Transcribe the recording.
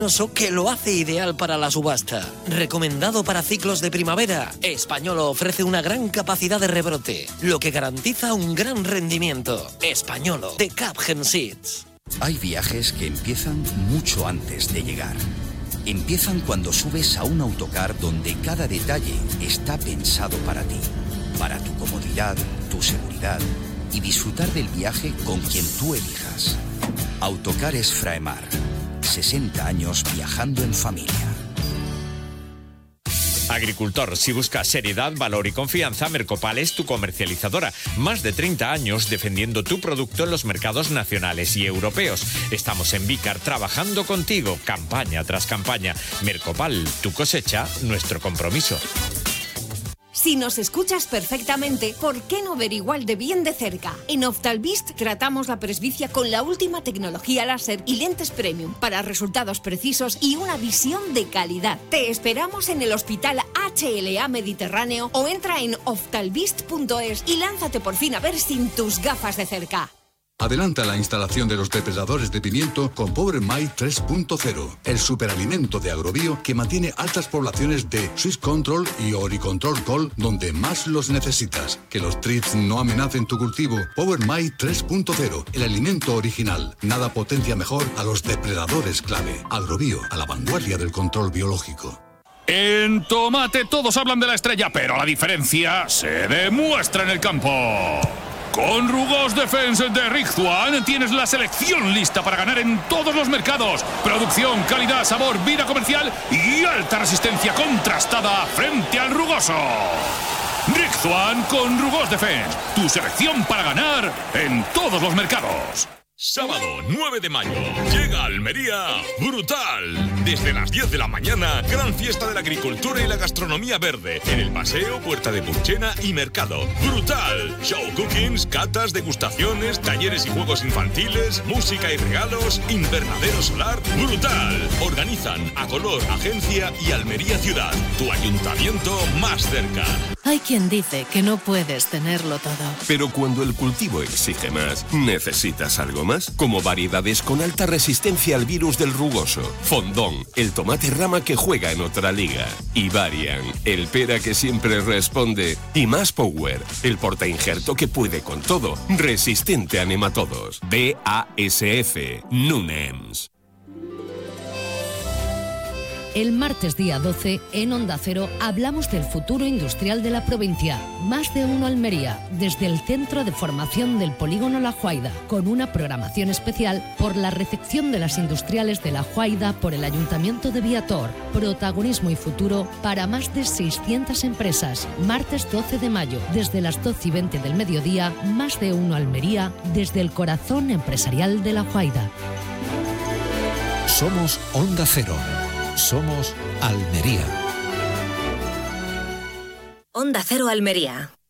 que lo hace ideal para la subasta. Recomendado para ciclos de primavera, Españolo ofrece una gran capacidad de rebrote, lo que garantiza un gran rendimiento. Españolo, de Capgemini Seeds. Hay viajes que empiezan mucho antes de llegar. Empiezan cuando subes a un autocar donde cada detalle está pensado para ti, para tu comodidad, tu seguridad y disfrutar del viaje con quien tú elijas. Autocares Fraemar. 60 años viajando en familia. Agricultor, si buscas seriedad, valor y confianza, Mercopal es tu comercializadora. Más de 30 años defendiendo tu producto en los mercados nacionales y europeos. Estamos en Vícar trabajando contigo, campaña tras campaña. Mercopal, tu cosecha, nuestro compromiso. Si nos escuchas perfectamente, ¿por qué no ver igual de bien de cerca? En Oftalvist tratamos la presbicia con la última tecnología láser y lentes premium para resultados precisos y una visión de calidad. Te esperamos en el Hospital HLA Mediterráneo o entra en oftalvist.es y lánzate por fin a ver sin tus gafas de cerca. Adelanta la instalación de los depredadores de pimiento con Power My 3.0, el superalimento de Agrobio que mantiene altas poblaciones de Swiss Control y Oricontrol Col donde más los necesitas. Que los thrips no amenacen tu cultivo. Power My 3.0, el alimento original. Nada potencia mejor a los depredadores clave. Agrobio, a la vanguardia del control biológico. En tomate todos hablan de la estrella, pero la diferencia se demuestra en el campo. Con Rugos Defense de Rizzuan tienes la selección lista para ganar en todos los mercados. Producción, calidad, sabor, vida comercial y alta resistencia contrastada frente al rugoso. Rizzuan con Rugos Defense, tu selección para ganar en todos los mercados. Sábado 9 de mayo, llega a Almería Brutal. Desde las 10 de la mañana, gran fiesta de la agricultura y la gastronomía verde. En el paseo, Puerta de Purchena y Mercado. Brutal. Show cookings, catas, degustaciones, talleres y juegos infantiles, música y regalos, invernadero solar. Brutal. Organizan Acolor Agencia y Almería Ciudad. Tu ayuntamiento más cerca. Hay quien dice que no puedes tenerlo todo. Pero cuando el cultivo exige más, ¿necesitas algo más? Como variedades con alta resistencia al virus del rugoso. Fondón, el tomate rama que juega en otra liga. Y Varian, el pera que siempre responde. Y Más Power, el portainjerto que puede con todo. Resistente a nematodos. BASF, Nunems. El martes día 12, en Onda Cero, hablamos del futuro industrial de la provincia. Más de uno Almería, desde el Centro de Formación del Polígono La Juaida, con una programación especial por la recepción de las industriales de La Juaida por el Ayuntamiento de Viator. Protagonismo y futuro para más de 600 empresas. Martes 12 de mayo, desde las 12:20 del mediodía, Más de uno Almería, desde el corazón empresarial de La Juaida. Somos Onda Cero. Somos Almería. Onda Cero Almería.